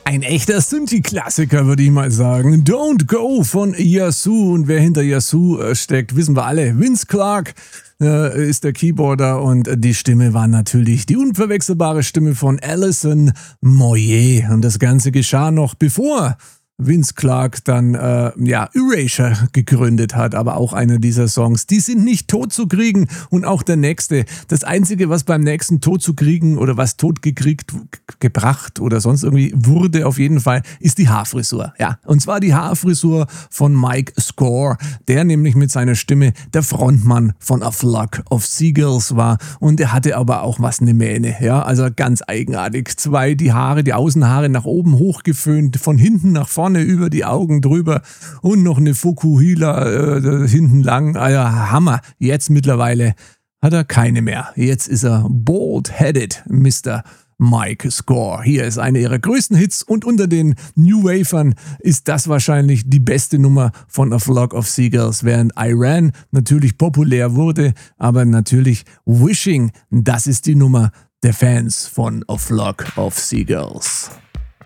Ein echter Synthi-Klassiker, würde ich mal sagen. Don't Go von Yazoo. Und wer hinter Yazoo steckt, wissen wir alle. Vince Clarke ist der Keyboarder und die Stimme war natürlich die unverwechselbare Stimme von Alison Moyet. Und das Ganze geschah noch bevor Vince Clarke dann Erasure gegründet hat, aber auch einer dieser Songs, die sind nicht tot zu kriegen und auch der nächste. Das Einzige, was beim nächsten tot zu kriegen oder was totgekriegt, gebracht oder sonst irgendwie wurde auf jeden Fall, ist die Haarfrisur. Ja, und zwar die Haarfrisur von Mike Score, der nämlich mit seiner Stimme der Frontmann von A Flock of Seagulls war und er hatte aber auch was eine Mähne, ja, also ganz eigenartig. Die Außenhaare nach oben hochgeföhnt, von hinten nach vorne über die Augen drüber und noch eine Fukuhila hinten lang. Hammer. Jetzt mittlerweile hat er keine mehr. Jetzt ist er bald-headed, Mr. Mike Score. Hier ist eine ihrer größten Hits und unter den New Wavern ist das wahrscheinlich die beste Nummer von A Flock of Seagulls, während I Ran natürlich populär wurde, aber natürlich Wishing, das ist die Nummer der Fans von A Flock of Seagulls.